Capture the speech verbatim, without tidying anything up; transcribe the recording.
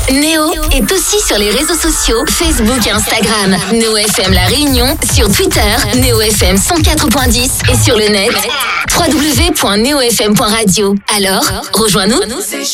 Néo est aussi sur les réseaux sociaux, Facebook et Instagram. Néo F M La Réunion, sur Twitter, Néo F M cent quatre point dix et sur le net, w w w point néo f m point radio. Alors, rejoins-nous.